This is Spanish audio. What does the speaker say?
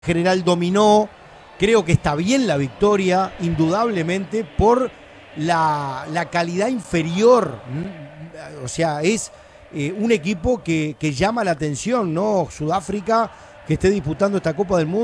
general dominó. Creo que está bien la victoria, indudablemente, por la calidad inferior. O sea, es un equipo que llama la atención, ¿no? Sudáfrica, que esté disputando esta Copa del Mundo.